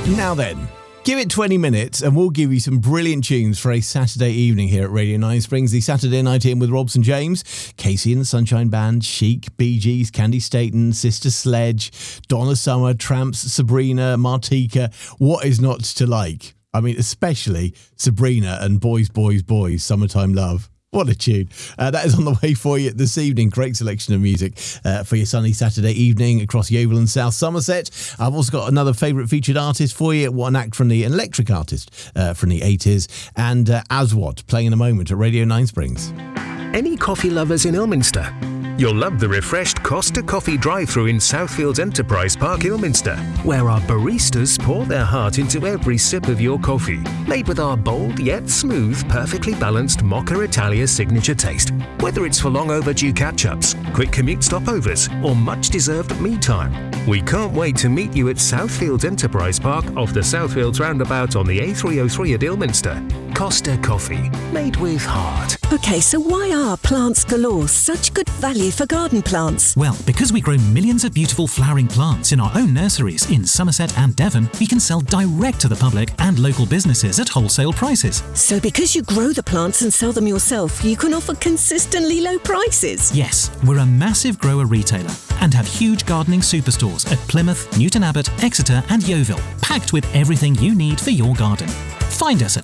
Now then, give it 20 minutes and we'll give you some brilliant tunes for a Saturday evening here at Radio 9 Springs. The Saturday Night In with Robson James, Casey and the Sunshine Band, Chic, Bee Gees, Candy Staten, Sister Sledge, Donna Summer, Tramps, Sabrina, Martika. What is not to like? I mean, especially Sabrina and Boys, Boys, Boys, Summertime Love. What a tune. That is on the way for you this evening. Great selection of music for your sunny Saturday evening across Yeovil and South Somerset. I've also got another favourite featured artist for you. One act from the electric artist from the 80s. And Aswad playing in a moment at Radio 9 Springs. Any coffee lovers in Ilminster? You'll love the refreshed Costa Coffee drive-thru in Southfields Enterprise Park, Ilminster, where our baristas pour their heart into every sip of your coffee, made with our bold yet smooth, perfectly balanced Mocha Italia signature taste. Whether it's for long overdue catch-ups, quick commute stopovers, or much-deserved me time, we can't wait to meet you at Southfields Enterprise Park off the Southfields roundabout on the A303 at Ilminster. Costa Coffee, made with heart. Okay, so why are Plants Galore such good value for garden plants? Well, because we grow millions of beautiful flowering plants in our own nurseries in Somerset and Devon, we can sell direct to the public and local businesses at wholesale prices. So because you grow the plants and sell them yourself, you can offer consistently low prices? Yes, we're a massive grower retailer and have huge gardening superstores at Plymouth, Newton Abbot, Exeter and Yeovil, packed with everything you need for your garden. Find us at